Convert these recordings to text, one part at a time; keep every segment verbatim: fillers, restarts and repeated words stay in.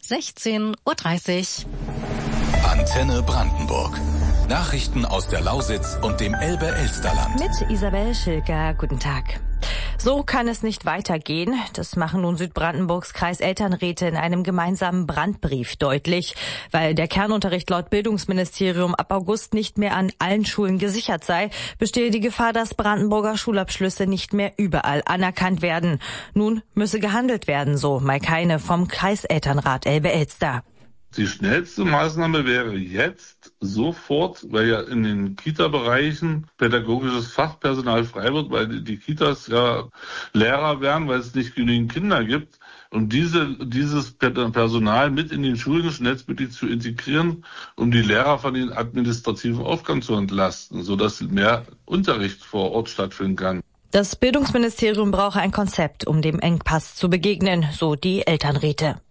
sechzehn Uhr dreißig. Antenne Brandenburg. Nachrichten aus der Lausitz und dem Elbe-Elsterland. Mit Isabel Schilker, guten Tag. So kann es nicht weitergehen. Das machen nun Südbrandenburgs Kreiselternräte in einem gemeinsamen Brandbrief deutlich. Weil der Kernunterricht laut Bildungsministerium ab August nicht mehr an allen Schulen gesichert sei, bestehe die Gefahr, dass Brandenburger Schulabschlüsse nicht mehr überall anerkannt werden. Nun müsse gehandelt werden, so Mike Heine vom Kreiselternrat Elbe-Elster. Die schnellste Maßnahme wäre jetzt sofort, weil ja in den Kita-Bereichen pädagogisches Fachpersonal frei wird, weil die Kitas ja leerer werden, weil es nicht genügend Kinder gibt. Und diese, dieses Personal mit in den Schulen schnellstmöglich zu integrieren, um die Lehrer von den administrativen Aufgaben zu entlasten, sodass mehr Unterricht vor Ort stattfinden kann. Das Bildungsministerium brauche ein Konzept, um dem Engpass zu begegnen, so die Elternräte.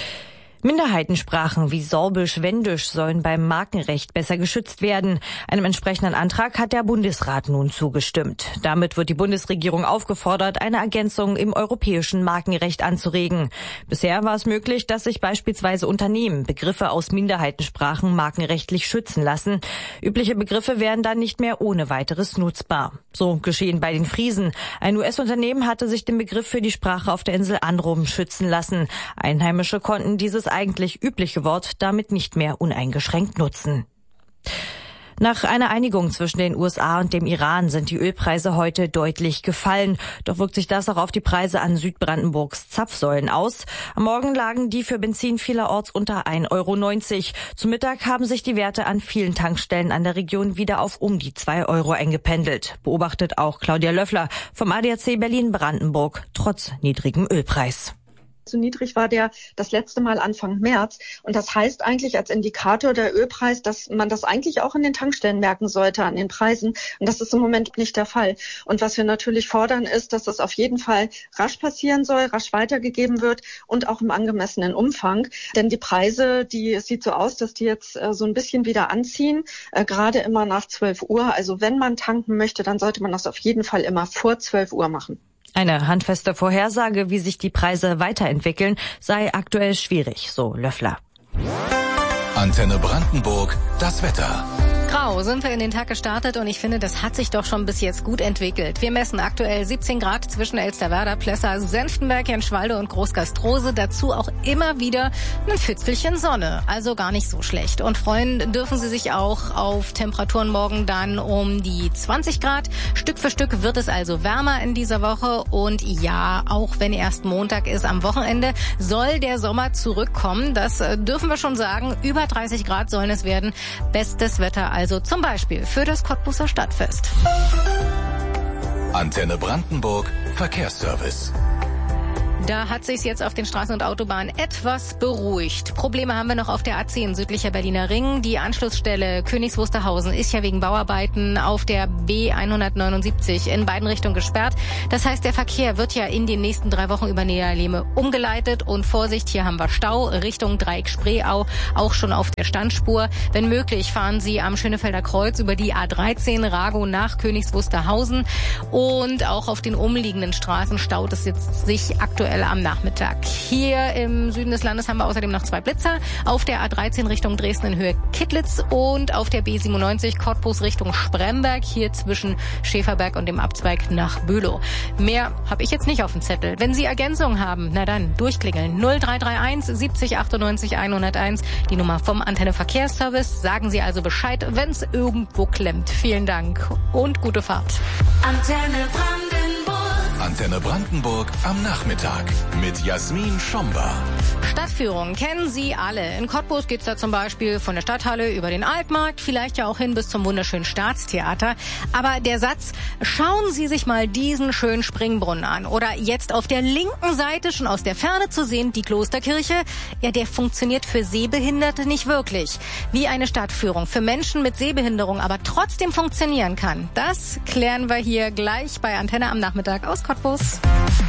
Minderheitensprachen wie Sorbisch, Wendisch sollen beim Markenrecht besser geschützt werden. Einem entsprechenden Antrag hat der Bundesrat nun zugestimmt. Damit wird die Bundesregierung aufgefordert, eine Ergänzung im europäischen Markenrecht anzuregen. Bisher war es möglich, dass sich beispielsweise Unternehmen Begriffe aus Minderheitensprachen markenrechtlich schützen lassen. Übliche Begriffe wären dann nicht mehr ohne weiteres nutzbar. So geschehen bei den Friesen. Ein U S-Unternehmen hatte sich den Begriff für die Sprache auf der Insel Amrum schützen lassen. Einheimische konnten dieses eigentlich übliche Wort damit nicht mehr uneingeschränkt nutzen. Nach einer Einigung zwischen den U S A und dem Iran sind die Ölpreise heute deutlich gefallen. Doch wirkt sich das auch auf die Preise an Südbrandenburgs Zapfsäulen aus. Am Morgen lagen die für Benzin vielerorts unter ein Euro neunzig. Zum Mittag haben sich die Werte an vielen Tankstellen an der Region wieder auf um die zwei Euro eingependelt. Beobachtet auch Claudia Löffler vom A D A C Berlin-Brandenburg, trotz niedrigem Ölpreis. So niedrig war der das letzte Mal Anfang März. Und das heißt eigentlich als Indikator der Ölpreis, dass man das eigentlich auch in den Tankstellen merken sollte an den Preisen. Und das ist im Moment nicht der Fall. Und was wir natürlich fordern ist, dass das auf jeden Fall rasch passieren soll, rasch weitergegeben wird und auch im angemessenen Umfang. Denn die Preise, die es sieht so aus, dass die jetzt äh, so ein bisschen wieder anziehen, äh, gerade immer nach zwölf Uhr. Also wenn man tanken möchte, dann sollte man das auf jeden Fall immer vor zwölf Uhr machen. Eine handfeste Vorhersage, wie sich die Preise weiterentwickeln, sei aktuell schwierig, so Löffler. Antenne Brandenburg, das Wetter. Grau sind wir in den Tag gestartet und ich finde, das hat sich doch schon bis jetzt gut entwickelt. Wir messen aktuell siebzehn Grad zwischen Elsterwerda, Plessa, Senftenberg, Jenschwalde und Großgastrose. Dazu auch immer wieder ein Pfützelchen Sonne. Also gar nicht so schlecht. Und freuen dürfen Sie sich auch auf Temperaturen morgen dann um die zwanzig Grad. Stück für Stück wird es also wärmer in dieser Woche. Und ja, auch wenn erst Montag ist, am Wochenende soll der Sommer zurückkommen. Das dürfen wir schon sagen. Über dreißig Grad sollen es werden. Bestes Wetter also zum Beispiel für das Cottbuser Stadtfest. Antenne Brandenburg, Verkehrsservice. Da hat sich's jetzt auf den Straßen und Autobahnen etwas beruhigt. Probleme haben wir noch auf der A zehn südlicher Berliner Ring. Die Anschlussstelle Königs Wusterhausen ist ja wegen Bauarbeiten auf der B hundertneunundsiebzig in beiden Richtungen gesperrt. Das heißt, der Verkehr wird ja in den nächsten drei Wochen über Niederlehme umgeleitet. Und Vorsicht, hier haben wir Stau Richtung Dreieck Spreeau, auch schon auf der Standspur. Wenn möglich, fahren Sie am Schönefelder Kreuz über die A dreizehn Ragow nach Königs Wusterhausen. Und auch auf den umliegenden Straßen staut es jetzt sich aktuell am Nachmittag. Hier im Süden des Landes haben wir außerdem noch zwei Blitzer. Auf der A dreizehn Richtung Dresden in Höhe Kittlitz und auf der B siebenundneunzig Cottbus Richtung Spremberg, hier zwischen Schäferberg und dem Abzweig nach Bülow. Mehr habe ich jetzt nicht auf dem Zettel. Wenn Sie Ergänzungen haben, na dann durchklingeln. null drei drei eins siebzig achtundneunzig hunderteins, die Nummer vom Antenne Verkehrsservice. Sagen Sie also Bescheid, wenn es irgendwo klemmt. Vielen Dank und gute Fahrt. Antenne Brandenburg. Antenne Brandenburg am Nachmittag mit Jasmin Schomba. Stadtführung kennen Sie alle. In Cottbus geht's da zum Beispiel von der Stadthalle über den Altmarkt, vielleicht ja auch hin bis zum wunderschönen Staatstheater. Aber der Satz, schauen Sie sich mal diesen schönen Springbrunnen an. Oder jetzt auf der linken Seite schon aus der Ferne zu sehen, die Klosterkirche. Ja, der funktioniert für Sehbehinderte nicht wirklich. Wie eine Stadtführung für Menschen mit Sehbehinderung aber trotzdem funktionieren kann, das klären wir hier gleich bei Antenne am Nachmittag aus Cottbus.